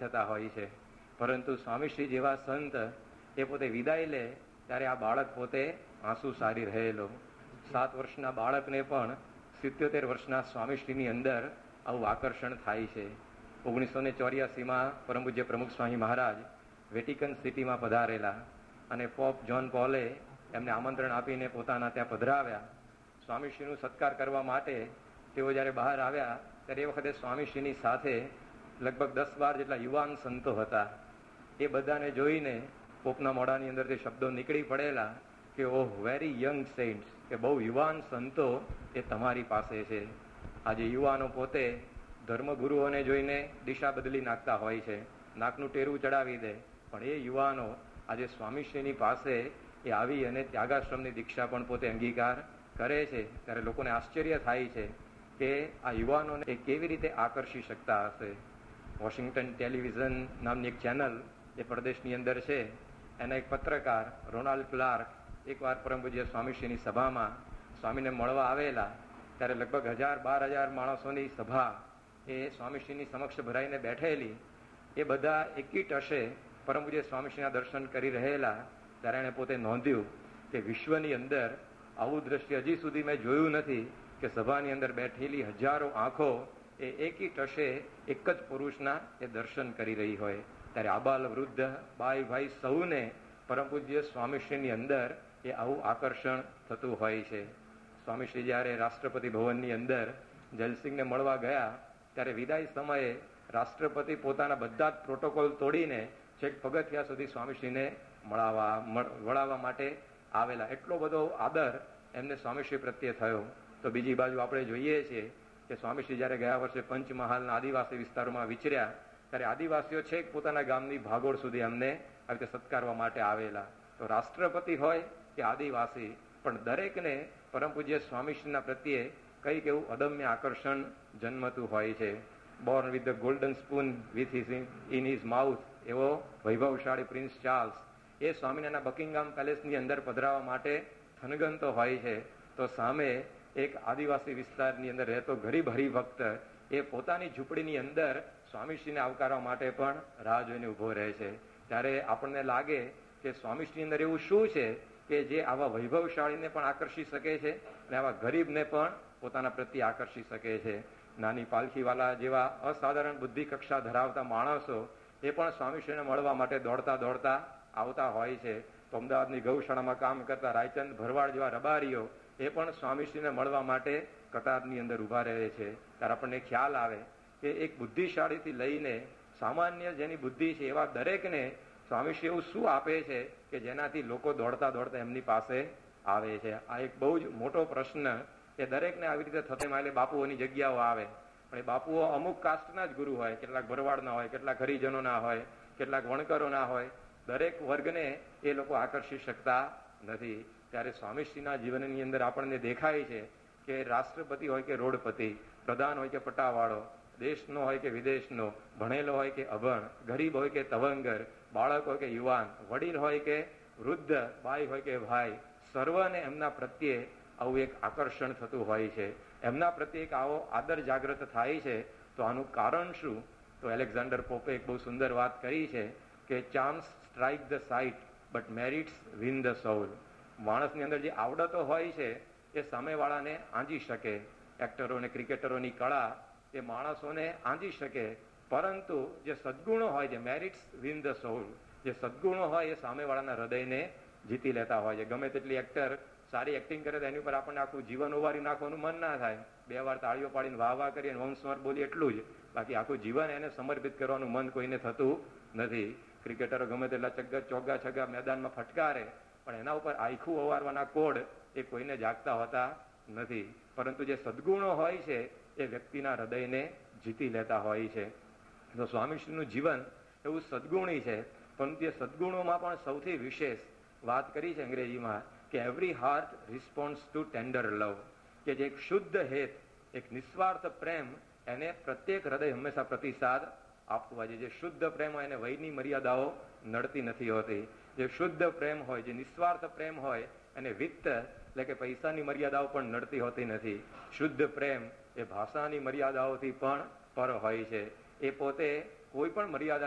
થતા હોય છે. પરંતુ સ્વામીશ્રી જેવા સંત એ પોતે વિદાય લે ત્યારે આ બાળક પોતે આંસુ સારી રહેલો. 7 વર્ષના બાળકને પણ 77 વર્ષના સ્વામીશ્રીની અંદર આવું આકર્ષણ થાય છે. 1984માં પરમ પૂજ્ય પ્રમુખ સ્વામી મહારાજ વેટિકન સિટીમાં પધારેલા અને પોપ જ્હોન પોલે એમને આમંત્રણ આપીને પોતાના ત્યાં પધરાવ્યા. સ્વામીશ્રીનું સત્કાર કરવા માટે તેઓ જ્યારે બહાર આવ્યા ત્યારે એ વખતે સ્વામીશ્રીની સાથે લગભગ 10-12 જેટલા યુવાન સંતો હતા. એ બધાને જોઈને પોપના મોઢાની અંદરથી શબ્દો નીકળી પડેલા કે ઓહ, વેરી યંગ સેન્ટ્સ, કે બહુ યુવાન સંતો એ તમારી પાસે છે. આજે યુવાનો પોતે ધર્મગુરુઓને જોઈને દિશા બદલી નાખતા હોય છે, નાકનું ટેરું ચડાવી દે, પણ એ યુવાનો આજે સ્વામીશ્રીની પાસે એ આવી અને ત્યાગાશ્રમની દીક્ષા પણ પોતે અંગીકાર કરે છે. ત્યારે લોકોને આશ્ચર્ય થાય છે કે આ યુવાનોને એ કેવી રીતે આકર્ષી શકતા હશે. વોશિંગ્ટન ટેલિવિઝન નામની એક ચેનલ એ પ્રદેશની અંદર છે, એના એક પત્રકાર રોનાલ્ડ ક્લાર્ક એકવાર પરમ પૂજ્ય સ્વામીશ્રીની સભામાં સ્વામીને મળવા આવેલા. ત્યારે લગભગ 1000-12,000 માણસોની સભા એ સ્વામીશ્રીની સમક્ષ ભરાઈને બેઠેલી. એ બધા એકી ટશે પરમ પૂજ્ય સ્વામીશ્રીના દર્શન કરી રહેલા. ત્યારે એણે પોતે નોંધ્યું કે વિશ્વની અંદર આવું દ્રશ્ય હજી સુધી મેં જોયું નથી કે સભાની અંદર બેઠેલી હજારો આંખો એ એકી ટશે એક જ પુરુષના એ દર્શન કરી રહી હોય. ત્યારે આબાલ વૃદ્ધ બાઈ ભાઈ સૌને પરમ પૂજ્ય સ્વામીશ્રીની અંદર એ આવું આકર્ષણ થતું હોય છે. સ્વામીશ્રી જ્યારે રાષ્ટ્રપતિ ભવનની અંદર જયસિંહને મળવા ગયા ત્યારે વિદાય સમયે રાષ્ટ્રપતિ પોતાના બધા જ પ્રોટોકોલ તોડીને છેક પગથિયા સુધી સ્વામીશ્રીને વળાવવા માટે આવેલા. એટલો બધો આદર એમને સ્વામીશ્રી પ્રત્યે થયો. તો બીજી બાજુ આપણે જોઈએ છીએ કે સ્વામીશ્રી જ્યારે ગયા વર્ષે પંચમહાલના આદિવાસી વિસ્તારોમાં વિચર્યા ત્યારે આદિવાસીઓ છેક પોતાના ગામની ભાગોળ સુધી અમને આવી રીતે સત્કારવા માટે આવેલા. તો રાષ્ટ્રપતિ હોય કે આદિવાસી, પણ દરેકને પરમ પૂજ્ય સ્વામીશ્રીના પ્રત્યે કંઈક એવું અદમ્ય આકર્ષણ જન્મતું હોય છે. Born with the golden spoon with in his mouth એવો વૈભવશાળી પ્રિન્સ ચાર્લ્સ એ સ્વામિનારાયણ બકિંગહામ પેલેસની અંદર પધરાવવા માટે થનગનતો હોય છે. તો સામે એક આદિવાસી વિસ્તારની અંદર રહેતો ગરીબ હરિભક્ત એ પોતાની ઝૂંપડીની અંદર સ્વામીશ્રીને આવકારવા માટે પણ રાહ જોઈને ઉભો રહે છે. ત્યારે આપણને લાગે કે સ્વામીશ્રીની અંદર એવું શું છે કે જે આવા વૈભવશાળીને પણ આકર્ષી શકે છે અને આવા ગરીબને પણ પોતાના પ્રત્યે આકર્ષી શકે છે. નાની પાલખીવાલા જેવા અસાધારણ બુદ્ધિ કક્ષા ધરાવતા માણસો એ પણ સ્વામીશ્રીને મળવા માટે દોડતા દોડતા આવતા હોય છે. તો અમદાવાદની ગૌશાળામાં કામ કરતા રાયચંદ ભરવાડ જેવા રબારીઓ એ પણ સ્વામીશ્રીને મળવા માટે કતારની અંદર ઉભા રહે છે. ત્યારે આપણને ખ્યાલ આવે કે એક બુદ્ધિશાળીથી લઈને સામાન્ય જેની બુદ્ધિ છે એવા દરેકને સ્વામીશ્રી એવું શું આપે છે કે જેનાથી લોકો દોડતા દોડતા એમની પાસે આવે છે. આ એક બહુ જ મોટો પ્રશ્ન એ દરેકને આવી રીતે થતો. એટલે બાપુઓની જગ્યાઓ આવે, પણ એ બાપુઓ અમુક કાસ્ટના જ ગુરુ હોય, કેટલાક ભરવાડના હોય, કેટલાક હરિજનોના હોય, કેટલાક વણકરોના હોય. દરેક વર્ગને એ લોકો આકર્ષી શકતા નથી. ત્યારે સ્વામીશ્રીના જીવનની અંદર આપણને દેખાય છે કે રાષ્ટ્રપતિ હોય કે રોડપતિ, પ્રધાન હોય કે પટાવાળો, દેશનો હોય કે વિદેશનો, ભણેલો હોય કે અભણ, ગરીબ હોય કે તવંગર, બાળક હોય કે યુવાન, વડીલ હોય કે વૃદ્ધ, બાઈ હોય કે ભાઈ, સર્વને એમના પ્રત્યે આવું એક આકર્ષણ થતું હોય છે. એમના પ્રત્યે એક આવો આદર જાગૃત થાય છે. તો આનું કારણ શું? તો એલેક્ઝાન્ડર પોપે એક બહુ સુંદર વાત કરી છે કે ચાર્મ્સ strike the site but merits win the સોલ. માણસની અંદર જે આવડતો હોય છે એ સામેવાળાને આંજી શકે. એક્ટરો અને ક્રિકેટરોની કળા એ માણસોને આંજી શકે, પરંતુ જે સદગુણો હોય છે, મેરિટ્સ વિન ધ સોલ, જે સદગુણો હોય એ સામેવાળાના હૃદયને જીતી લેતા હોય છે. ગમે તેટલી એક્ટર સારી એક્ટિંગ કરે તો એની ઉપર આપણને આખું જીવન ઉવારી નાખવાનું મન ના થાય. 2 વાર તાળીઓ પાડીને વાહ વાહ કરીએ, વંશવાર બોલીએ એટલું જ, બાકી આખું જીવન એને સમર્પિત કરવાનું મન કોઈને થતું નથી. ક્રિકેટરો ગમે તેટલા ચોગ્ગા છગ્ગા મેદાનમાં ફટકારે, પણ એના ઉપર આખું ઓવારવાના કોડ એ કોઈને જાગતા હોતા નથી. પરંતુ જે સદગુણો હોય છે એ વ્યક્તિના હૃદયને જીતી લેતા હોય છે. તો સ્વામીશ્રીનું જીવન એવું સદગુણી છે, પરંતુ એ સદગુણોમાં પણ સૌથી વિશેષ વાત કરી છે અંગ્રેજીમાં કે એવરી હાર્ટ રિસ્પોન્ડ્સ ટુ ટેન્ડર લવ, કે જે એક શુદ્ધ હેત, એક નિસ્વાર્થ પ્રેમ, એને પ્રત્યેક હૃદય હંમેશા પ્રતિસાદ આપવું હોય છે. જે શુદ્ધ પ્રેમ હોય એને વયની મર્યાદાઓ નડતી નથી હોતી. જે શુદ્ધ પ્રેમ હોય, જે નિસ્વાર્થ પ્રેમ હોય, એને વિત્ત એટલે કે પૈસાની મર્યાદાઓ પણ નડતી હોતી નથી. શુદ્ધ પ્રેમ એ ભાષાની મર્યાદાઓથી પણ પર હોય છે. એ પોતે કોઈ પણ મર્યાદા